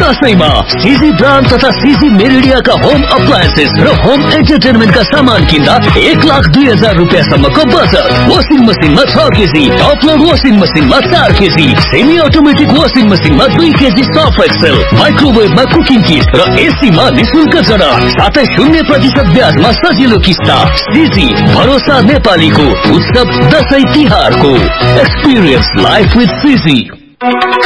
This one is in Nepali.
दशैंमा सीजी ब्रान्ड तथा सीजी मेरिडियाका होम अप्लायन्सेस र होम एन्टरटेनमेन्टका सामान किन्दा 1,02,000 रुपियाँसम्मको बचत। वासिङ मसिनमा 6 केजी, टप लोड वासिङ मसिनमा 4 केजी, सेमी अटोमेटिक वासिङ मसिनमा 2 केजी सर्फ एक्सेल, माइक्रोवेभमा कुकिङ किट र एसीमा निशुल्क जडान, साथै 0% ब्याजमा सजिलो किस्ता। सीजी भरोसा नेपालीको उत्सव दशैं तिहारको। Experience life with CG.